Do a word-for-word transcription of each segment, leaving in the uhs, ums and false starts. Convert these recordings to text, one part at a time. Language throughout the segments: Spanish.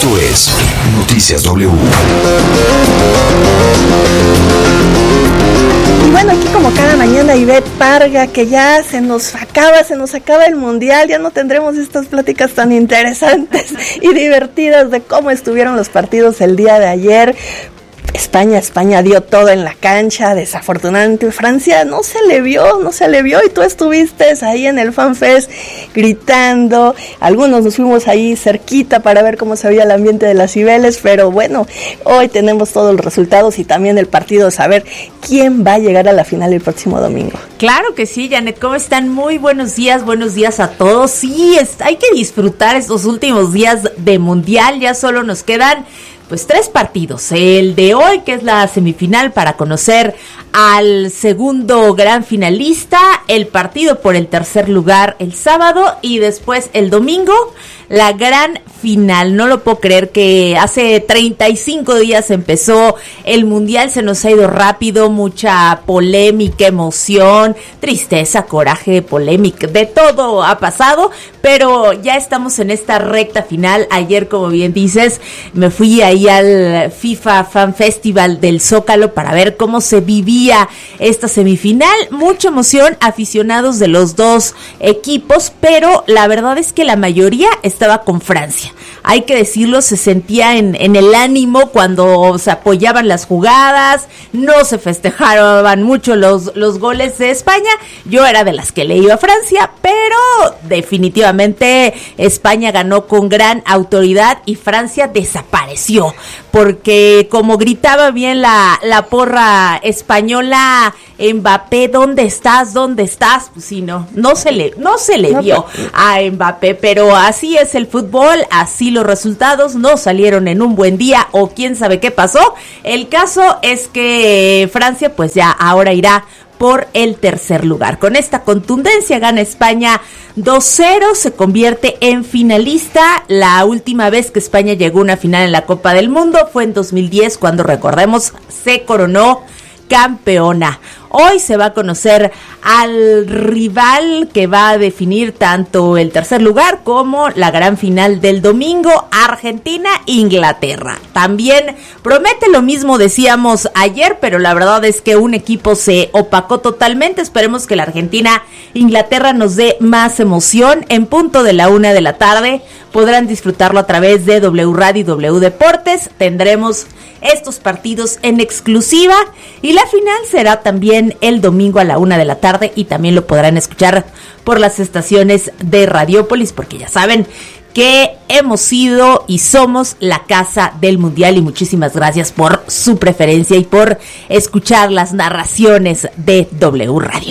Esto es Noticias W. Y bueno, aquí como cada mañana Ivette Parga, que ya se nos acaba, se nos acaba el Mundial, ya no tendremos estas pláticas tan interesantes y divertidas de cómo estuvieron los partidos el día de ayer. España, España dio todo en la cancha, desafortunadamente Francia no se le vio, no se le vio y tú estuviste ahí en el FanFest gritando, algunos nos fuimos ahí cerquita para ver cómo se veía el ambiente de las Cibeles, pero bueno, hoy tenemos todos los resultados y también el partido, saber quién va a llegar a la final el próximo domingo. Claro que sí, Janet, ¿cómo están? Muy buenos días, buenos días a todos. Sí, es, hay que disfrutar estos últimos días de Mundial, ya solo nos quedan pues tres partidos, el de hoy que es la semifinal para conocer al segundo gran finalista, el partido por el tercer lugar el sábado y después el domingo la gran final. No lo puedo creer que hace treinta y cinco días empezó el Mundial, se nos ha ido rápido, mucha polémica, emoción, tristeza, coraje, polémica, de todo ha pasado, pero ya estamos en esta recta final. Ayer, como bien dices, me fui ahí al FIFA Fan Festival del Zócalo para ver cómo se vivía esta semifinal, mucha emoción, aficionados de los dos equipos, pero la verdad es que la mayoría estaba con Francia. Hay que decirlo, se sentía en, en el ánimo cuando se apoyaban las jugadas, no se festejaban mucho los, los goles de España. Yo era de las que le iba a Francia, pero definitivamente España ganó con gran autoridad y Francia desapareció, porque como gritaba bien la, la porra española, Mbappé, ¿dónde estás? ¿Dónde estás? Pues sí, no, no se le, no se le vio a Mbappé, pero así es el fútbol, así los resultados no salieron en un buen día o quién sabe qué pasó. El caso es que Francia pues ya ahora irá por el tercer lugar. Con esta contundencia gana España dos cero, se convierte en finalista. La última vez que España llegó a una final en la Copa del Mundo fue en dos mil diez, cuando, recordemos, se coronó campeona. Hoy se va a conocer al rival que va a definir tanto el tercer lugar como la gran final del domingo, Argentina-Inglaterra. También promete lo mismo, decíamos ayer, pero la verdad es que un equipo se opacó totalmente. Esperemos que la Argentina-Inglaterra nos dé más emoción. En punto de la una de la tarde podrán disfrutarlo a través de W Radio y W Deportes. Tendremos estos partidos en exclusiva y la final será también el domingo a la una de la tarde y también lo podrán escuchar por las estaciones de Radiópolis, porque ya saben que hemos sido y somos la casa del Mundial, y muchísimas gracias por su preferencia y por escuchar las narraciones de W Radio.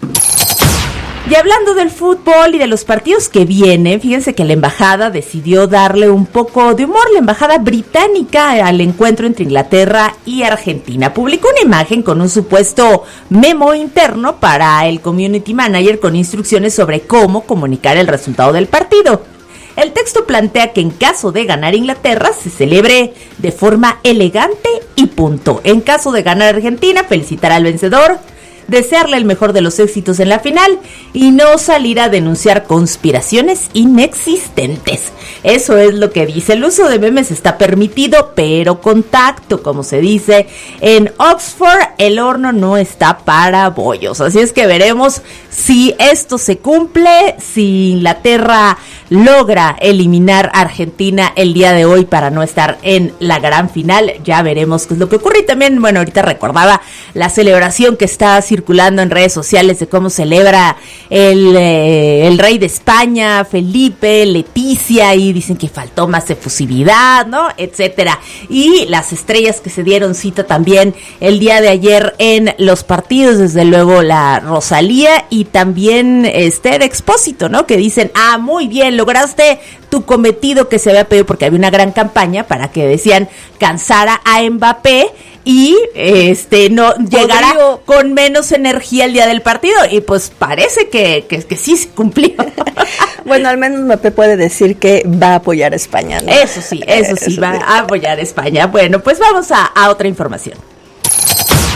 Y hablando del fútbol y de los partidos que vienen, fíjense que la embajada decidió darle un poco de humor, la embajada británica, al encuentro entre Inglaterra y Argentina. Publicó una imagen con un supuesto memo interno para el community manager con instrucciones sobre cómo comunicar el resultado del partido. El texto plantea que en caso de ganar Inglaterra se celebre de forma elegante y punto. En caso de ganar Argentina, felicitar al vencedor, desearle el mejor de los éxitos en la final y no salir a denunciar conspiraciones inexistentes. Eso es lo que dice. El uso de memes está permitido, pero con tacto, como se dice en Oxford, el horno no está para bollos. Así es que veremos si esto se cumple, si Inglaterra logra eliminar a Argentina el día de hoy para no estar en la gran final. Ya veremos qué es lo que ocurre. Y también, bueno, ahorita recordaba la celebración que está circulando en redes sociales de cómo celebra el, eh, el rey de España, Felipe, Leticia, y dicen que faltó más efusividad, ¿no? Etcétera. Y las estrellas que se dieron cita también el día de ayer en los partidos, desde luego la Rosalía y también Esther Expósito, ¿no? Que dicen, ah, muy bien, lograste tu cometido que se había pedido, porque había una gran campaña para que, decían, cansara a Mbappé y este no llegará Podrío. con menos energía el día del partido, y pues parece que, que, que sí se cumplió. Bueno, al menos Mbappé puede decir que va a apoyar a España, ¿no? Eso sí, eso sí, eso va sí. a apoyar a España. Bueno, pues vamos a, a otra información.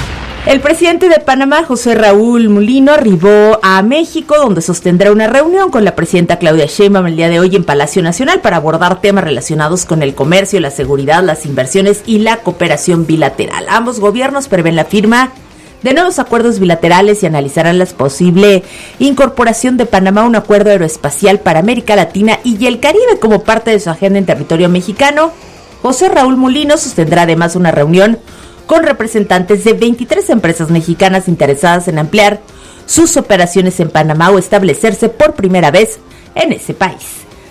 El presidente de Panamá, José Raúl Mulino, arribó a México, donde sostendrá una reunión con la presidenta Claudia Sheinbaum el día de hoy en Palacio Nacional para abordar temas relacionados con el comercio, la seguridad, las inversiones y la cooperación bilateral. Ambos gobiernos prevén la firma de nuevos acuerdos bilaterales y analizarán la posible incorporación de Panamá a un acuerdo aeroespacial para América Latina y el Caribe como parte de su agenda en territorio mexicano. José Raúl Mulino sostendrá además una reunión con representantes de veintitrés empresas mexicanas interesadas en ampliar sus operaciones en Panamá o establecerse por primera vez en ese país.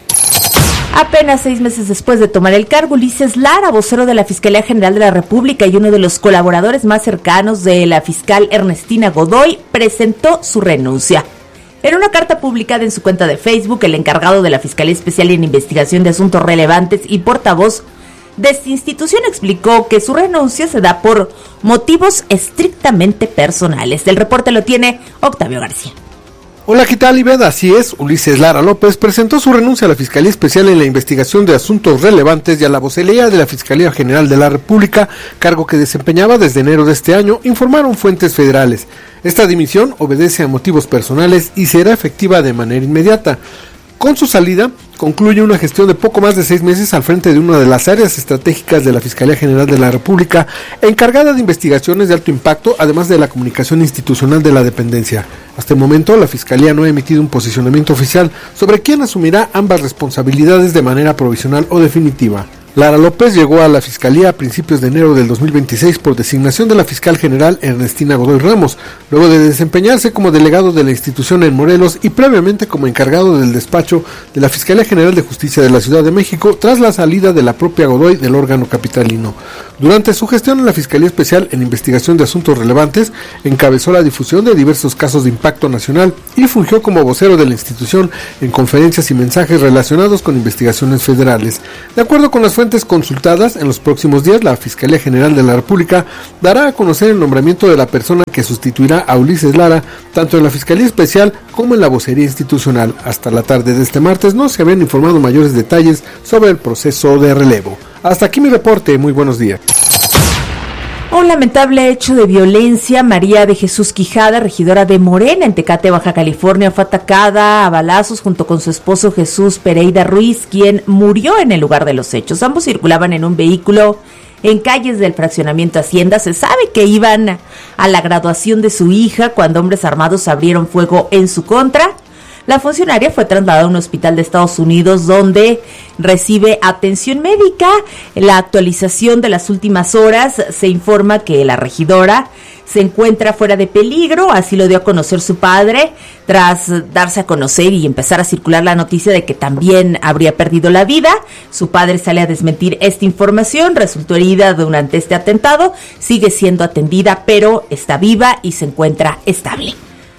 Apenas seis meses después de tomar el cargo, Ulises Lara, vocero de la Fiscalía General de la República y uno de los colaboradores más cercanos de la fiscal Ernestina Godoy, presentó su renuncia. En una carta publicada en su cuenta de Facebook, el encargado de la Fiscalía Especial en Investigación de Asuntos Relevantes y portavoz de esta institución explicó que su renuncia se da por motivos estrictamente personales. El reporte lo tiene Octavio García. Hola, ¿qué tal, Ivette? Así es, Ulises Lara López presentó su renuncia a la Fiscalía Especial en la Investigación de Asuntos Relevantes y a la vocería de la Fiscalía General de la República, cargo que desempeñaba desde enero de este año, informaron fuentes federales. Esta dimisión obedece a motivos personales y será efectiva de manera inmediata. Con su salida, concluye una gestión de poco más de seis meses al frente de una de las áreas estratégicas de la Fiscalía General de la República, encargada de investigaciones de alto impacto, además de la comunicación institucional de la dependencia. Hasta el momento, la Fiscalía no ha emitido un posicionamiento oficial sobre quién asumirá ambas responsabilidades de manera provisional o definitiva. Lara López llegó a la Fiscalía a principios de enero del dos mil veintiséis por designación de la fiscal general Ernestina Godoy Ramos, luego de desempeñarse como delegado de la institución en Morelos y previamente como encargado del despacho de la Fiscalía General de Justicia de la Ciudad de México tras la salida de la propia Godoy del órgano capitalino. Durante su gestión en la Fiscalía Especial en Investigación de Asuntos Relevantes, encabezó la difusión de diversos casos de impacto nacional y fungió como vocero de la institución en conferencias y mensajes relacionados con investigaciones federales. De acuerdo con las fuentes consultadas, en los próximos días la Fiscalía General de la República dará a conocer el nombramiento de la persona que sustituirá a Ulises Lara, tanto en la Fiscalía Especial como en la vocería institucional. Hasta la tarde de este martes no se habían informado mayores detalles sobre el proceso de relevo. Hasta aquí mi reporte, muy buenos días. Un lamentable hecho de violencia. María de Jesús Quijada, regidora de Morena en Tecate, Baja California, fue atacada a balazos junto con su esposo Jesús Pereira Ruiz, quien murió en el lugar de los hechos. Ambos circulaban en un vehículo en calles del fraccionamiento Hacienda. Se sabe que iban a la graduación de su hija cuando hombres armados abrieron fuego en su contra. La funcionaria fue trasladada a un hospital de Estados Unidos donde recibe atención médica. En la actualización de las últimas horas se informa que la regidora se encuentra fuera de peligro, así lo dio a conocer su padre, tras darse a conocer y empezar a circular la noticia de que también habría perdido la vida. Su padre sale a desmentir esta información, resultó herida durante este atentado, sigue siendo atendida, pero está viva y se encuentra estable.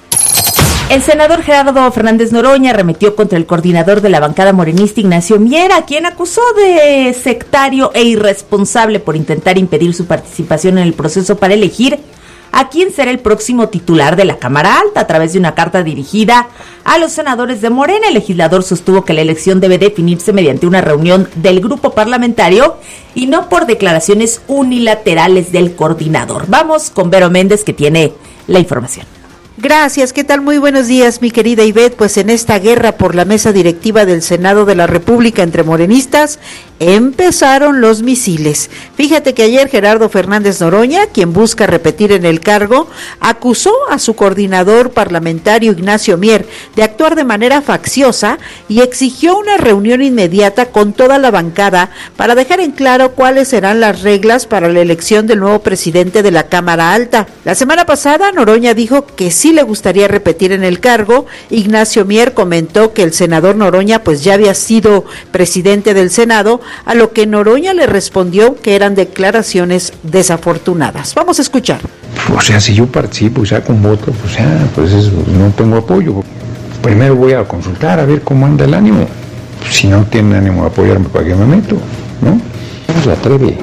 El senador Gerardo Fernández Noroña arremetió contra el coordinador de la bancada morenista, Ignacio Mier, a quien acusó de sectario e irresponsable por intentar impedir su participación en el proceso para elegir a quién será el próximo titular de la Cámara Alta. A través de una carta dirigida a los senadores de Morena, el legislador sostuvo que la elección debe definirse mediante una reunión del grupo parlamentario y no por declaraciones unilaterales del coordinador. Vamos con Vero Méndez, que tiene la información. Gracias, ¿qué tal? Muy buenos días, mi querida Ivette. Pues en esta guerra por la mesa directiva del Senado de la República entre morenistas, empezaron los misiles. Fíjate que ayer Gerardo Fernández Noroña, quien busca repetir en el cargo, acusó a su coordinador parlamentario Ignacio Mier de actuar de manera facciosa y exigió una reunión inmediata con toda la bancada para dejar en claro cuáles serán las reglas para la elección del nuevo presidente de la Cámara Alta. La semana pasada, Noroña dijo que sí le gustaría repetir en el cargo. Ignacio Mier comentó que el senador Noroña pues ya había sido presidente del Senado, a lo que Noroña le respondió que eran declaraciones desafortunadas. Vamos a escuchar. O sea, si yo participo ya con voto, pues ya, pues eso, no tengo apoyo. Primero voy a consultar a ver cómo anda el ánimo. Si no tiene ánimo de apoyarme, ¿para qué me meto? ¿No? No se atreve.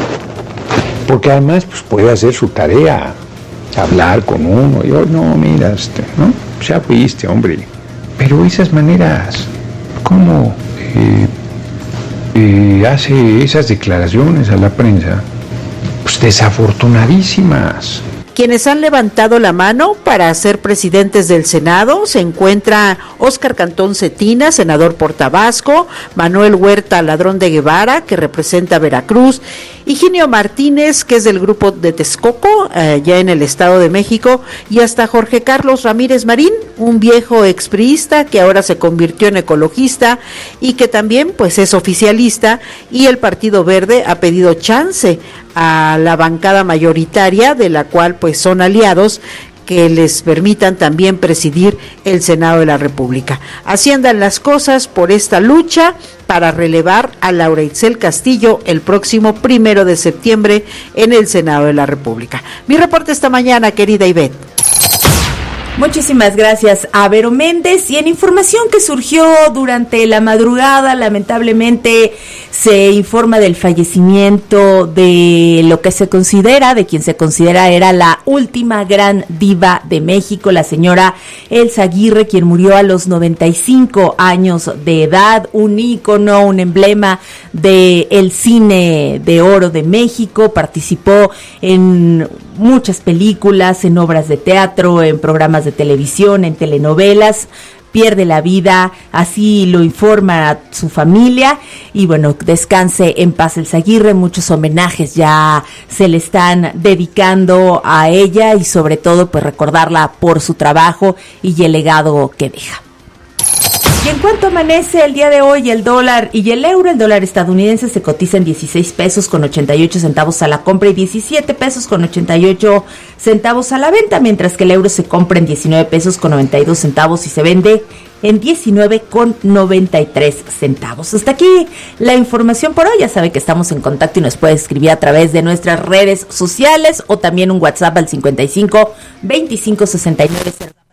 Porque además pues puede hacer su tarea, hablar con uno, y yo, no, mira, este, ¿no? Ya fuiste, hombre. Pero esas maneras, ¿cómo eh, eh, hace esas declaraciones a la prensa? Pues desafortunadísimas. Quienes han levantado la mano para ser presidentes del Senado se encuentra Óscar Cantón Cetina, senador por Tabasco, Manuel Huerta Ladrón de Guevara, que representa Veracruz, Higinio Martínez, que es del grupo de Texcoco, eh, ya en el Estado de México, y hasta Jorge Carlos Ramírez Marín, un viejo expriista que ahora se convirtió en ecologista y que también pues es oficialista, y el Partido Verde ha pedido chance a la bancada mayoritaria, de la cual pues son aliados, que les permitan también presidir el Senado de la República. Así andan las cosas por esta lucha para relevar a Laura Itzel Castillo el próximo primero de septiembre en el Senado de la República. Mi reporte esta mañana, querida Ivette. Muchísimas gracias a Vero Méndez. Y en información que surgió durante la madrugada, lamentablemente se informa del fallecimiento de lo que se considera, de quien se considera era la última gran diva de México, la señora Elsa Aguirre, quien murió a los noventa y cinco años de edad, un ícono, un emblema del cine de oro de México. Participó en muchas películas, en obras de teatro, en programas de televisión, en telenovelas. Pierde la vida, así lo informa su familia, y bueno, descanse en paz Elsa Aguirre. Muchos homenajes ya se le están dedicando a ella, y sobre todo pues recordarla por su trabajo y el legado que deja. Y en cuanto amanece el día de hoy el dólar y el euro, el dólar estadounidense se cotiza en dieciséis pesos con ochenta y ocho centavos a la compra y diecisiete pesos con ochenta y ocho centavos a la venta, mientras que el euro se compra en diecinueve pesos con noventa y dos centavos y se vende en diecinueve con noventa y tres centavos. Hasta aquí la información por hoy. Ya sabe que estamos en contacto y nos puede escribir a través de nuestras redes sociales o también un WhatsApp al cincuenta y cinco veinticinco sesenta y nueve cero.